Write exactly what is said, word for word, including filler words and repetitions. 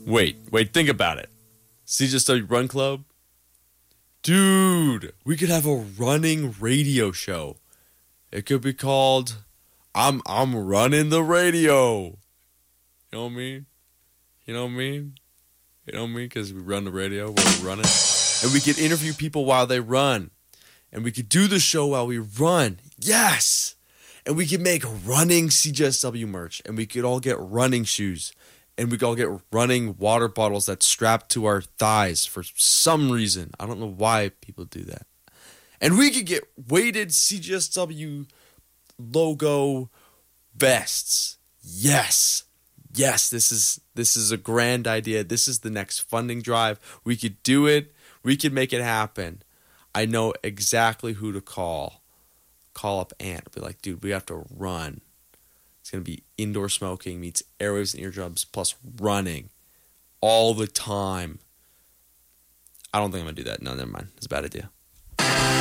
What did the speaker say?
Wait, wait, think about it. C J S W Run Club? Dude, we could have a running radio show. It could be called I'm I'm running the radio. You know what I mean? You know what I mean? You know what I mean? Because we run the radio while we're running. And we could interview people while they run. And we could do the show while we run. Yes! And we could make running C J S W merch. And we could all get running shoes. And we could all get running water bottles that strap to our thighs for some reason. I don't know why people do that. And we could get weighted C J S W logo vests. Yes. Yes, this is this is a grand idea. This is the next funding drive. We could do it. We could make it happen. I know exactly who to call. Call up Ant. Be like, dude, we have to run. It's going to be indoor smoking meets airwaves and eardrums plus running all the time. I don't think I'm going to do that. No, never mind. It's a bad idea.